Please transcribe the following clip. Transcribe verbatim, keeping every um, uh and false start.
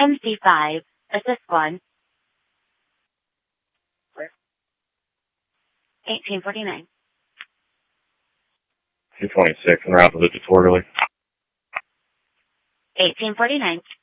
M C five, assist one. eighteen forty-nine. two twenty-six, and route to the Torterly. eighteen forty-nine.